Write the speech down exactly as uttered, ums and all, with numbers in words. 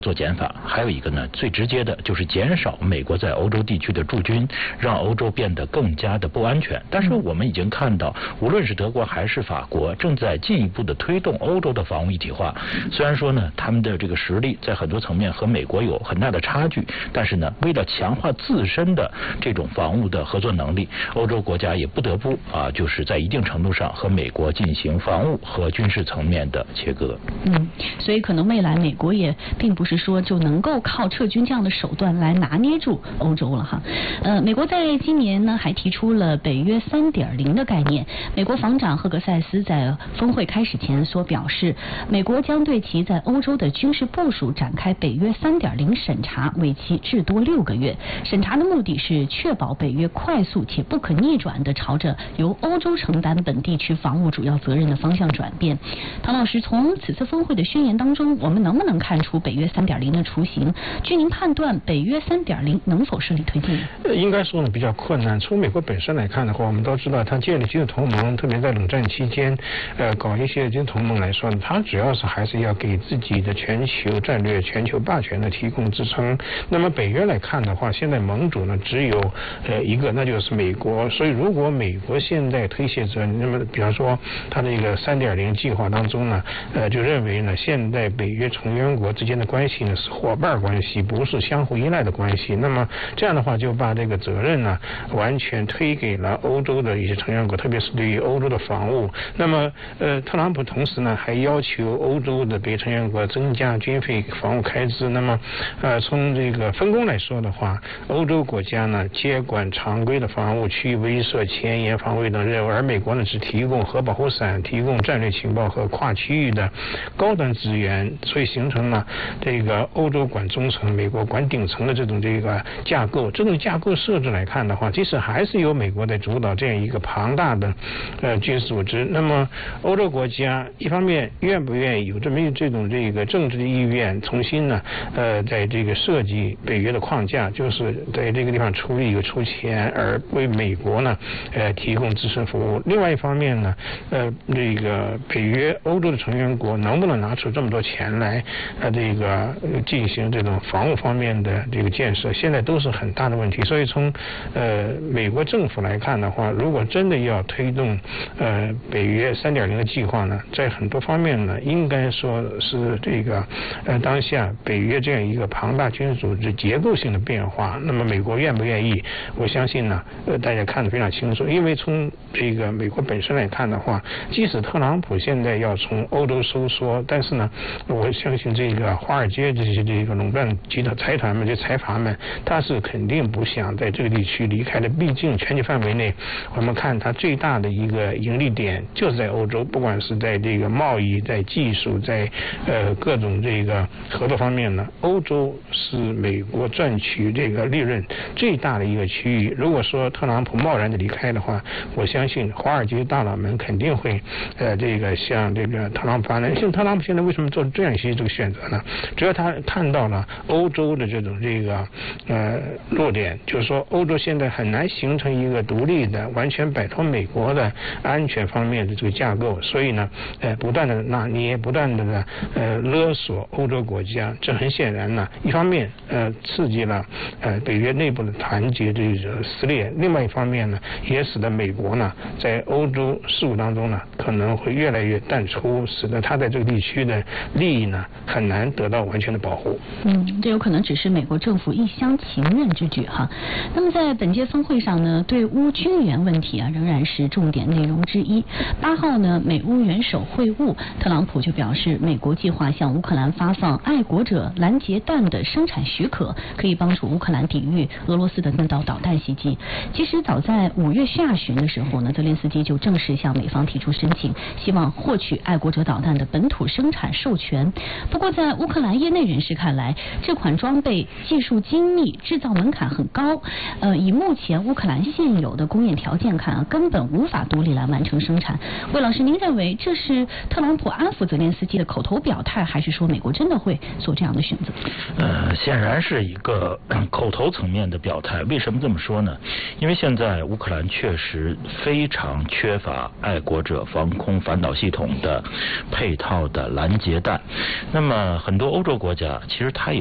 做减法，还有一个呢，最直接的就是减少美国在欧洲地区的驻军，让欧洲变得更加的不安全。但是我们已经看到，无论是德国还是法国，正在进一步的推动欧洲的防务一体化。虽然说呢，他们的这个实力在很多层面和美国有很大的差距，但是呢，为了强化自身的这种防务的合作能力，欧洲国家也不得不啊，就是在一定程度上和美国进行防务和军事层面的切割。 嗯，所以可能未来美国也并不是说就能够靠撤军这样的手段来拿捏住欧洲了哈。呃，美国在今年呢还提出了北约 三点零 的概念。美国防长赫格塞斯在峰会开始前所表示，美国将对其在欧洲的军事部署展开北约 三点零 审查，为期至多六个月。审查的目的是确保北约快速且不可逆转地朝着由欧洲承担本地区防务主要责任的方向转变。唐老师，从此次峰会的宣言当中，我们能不能看出北约 三点零 的雏形？据您判断，北约 三点零 能否顺利推进？ 应该说呢比较困难。从美国本身来看的话，我们都知道，它建立军事同盟，特别在冷战期间，呃，搞一些军事同盟来说呢，它主要是还是要给自己的全球战略、全球霸权呢提供支撑。那么北约来看的话，现在盟主呢只有呃一个，那就是美国。所以如果美国现在推卸责任，那么比方说它这个 三点零 计划当中呢，呃，就认为呢，现在北约成员国之间的关系呢是伙伴关系，不是相互依赖的关系。那么这样的话，就把这个责任呢完全推给了欧洲的一些成员国，特别是对于欧洲的防务。那么呃，特朗普同时呢还要求欧洲的北约成员国增加军费防务开支。那么呃，从这个分工来说的话，欧洲国家呢接管常规的防务、区域威慑、前沿防卫等任务，而美国呢只提供核保护伞、提供战略情报和跨区域的高端资源，所以形成了这个欧洲管中层、美国管顶层的这种这个架构。这种架构设置来看的话，即使还是由美国在主导这样一个庞大的呃军事组织，那么欧洲国家一方面愿不愿意有这么这种这个政治的意愿，重新呢呃在这个设计北约的框架，就是在这个地方出力有出钱，而为美国呢呃提供支持服务。另外一方面呢，呃这个北约欧洲的成员国能不能拿出这么多钱来呃这个进行这种防务方面的这个建设，现在都是很大的问题。所以从呃美国政府来看的话，如果真的要推动呃北约 三点零 的计划呢，在很多方面呢，应该说是这个呃当下北约这样一个庞大军事组织结构性的变化。那么美国愿不愿意？我相信呢，呃大家看得非常清楚。因为从这个美国本身来看的话，即使特朗普现在要从欧洲收缩，但是呢，我相信这个华尔街这些这个垄断集团财团们、这财阀们，他是肯定不想在这个地区离开的。毕竟全球范围内，我们看它最大的一个盈利点就是在欧洲，不管是在这个贸易、在技术、在呃各种这个合作方面呢，欧洲是美国赚取这个利润最大的一个区域。如果说特朗普贸然的离开的话，我相信华尔街大佬们肯定会呃这个向这个特朗普发难。像特朗普现在为什么做这样一些这个选择呢？主要他看到了欧洲的这种这个呃弱点，就是说欧洲现在很难形成一个独立的、完全摆脱美国的安全方面的这个架构，所以呢，呃，不断的拿捏，不断的呢，呃，勒索欧洲国家。这很显然呢，一方面呃刺激了呃北约内部的团结这个撕裂，另外一方面呢，也使得美国呢在欧洲事务当中呢可能会越来越淡出，使得他在这个地区的利益呢很难得到完全的保护。 嗯，这有可能只是美国政府一厢情愿之举哈。那么在本届峰会上呢，对乌军援问题啊仍然是重点内容之一。八号呢，美乌元首会晤，特朗普就表示，美国计划向乌克兰发放爱国者拦截弹的生产许可，可以帮助乌克兰抵御俄罗斯的弹道导弹袭击。其实早在五月下旬的时候呢，泽连斯基就正式向美方提出申请，希望获取爱国者导弹的本土生产授权。不过在乌克兰业内人士看来，这款装备技术精密，制造门槛很高，呃，以目前乌克兰现有的工业条件看啊，根本无法独立来完成生产。魏老师，您认为这是特朗普安抚泽连斯基的口头表态，还是说美国真的会做这样的选择？ 呃，显然是一个口头层面的表态。为什么这么说呢？因为现在乌克兰确实非常缺乏爱国者防防空反导系统的配套的拦截弹。那么很多欧洲国家其实它也